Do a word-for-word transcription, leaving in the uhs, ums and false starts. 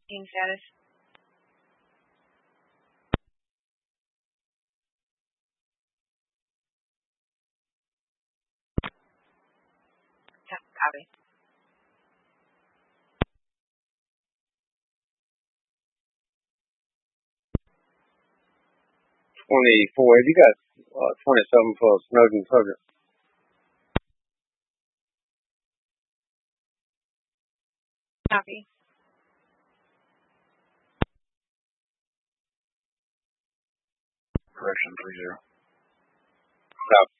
Team status. Copy. twenty-four. Have you got uh, twenty-seven for Snowden subject? Copy. Correction three zero. Copy.